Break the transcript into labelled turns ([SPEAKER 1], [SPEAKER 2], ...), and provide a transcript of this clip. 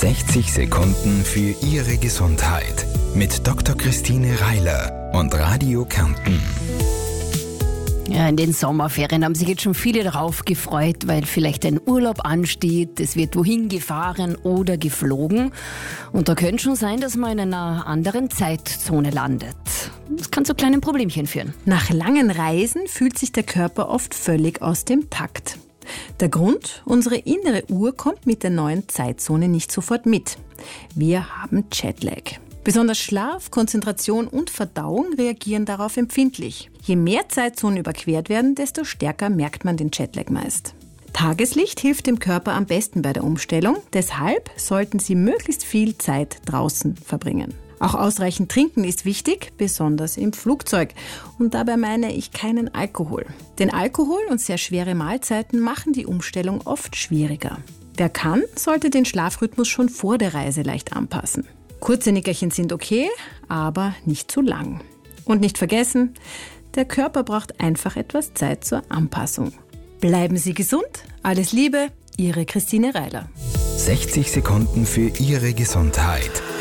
[SPEAKER 1] 60 Sekunden für Ihre Gesundheit mit Dr. Christine Reiler und Radio Kärnten.
[SPEAKER 2] Ja, in den Sommerferien haben sich jetzt schon viele darauf gefreut, weil vielleicht ein Urlaub ansteht, es wird wohin gefahren oder geflogen. Und da könnte schon sein, dass man in einer anderen Zeitzone landet. Das kann zu kleinen Problemchen führen.
[SPEAKER 3] Nach langen Reisen fühlt sich der Körper oft völlig aus dem Takt. Der Grund? Unsere innere Uhr kommt mit der neuen Zeitzone nicht sofort mit. Wir haben Jetlag. Besonders Schlaf, Konzentration und Verdauung reagieren darauf empfindlich. Je mehr Zeitzonen überquert werden, desto stärker merkt man den Jetlag meist. Tageslicht hilft dem Körper am besten bei der Umstellung, deshalb sollten Sie möglichst viel Zeit draußen verbringen. Auch ausreichend trinken ist wichtig, besonders im Flugzeug. Und dabei meine ich keinen Alkohol. Denn Alkohol und sehr schwere Mahlzeiten machen die Umstellung oft schwieriger. Wer kann, sollte den Schlafrhythmus schon vor der Reise leicht anpassen. Kurze Nickerchen sind okay, aber nicht zu lang. Und nicht vergessen, der Körper braucht einfach etwas Zeit zur Anpassung. Bleiben Sie gesund, alles Liebe, Ihre Christine Reiler.
[SPEAKER 1] 60 Sekunden für Ihre Gesundheit.